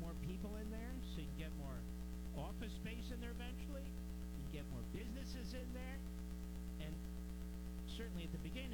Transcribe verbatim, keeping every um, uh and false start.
more people in there, so you can get more office space in there eventually. You can get more businesses in there. And certainly at the beginning,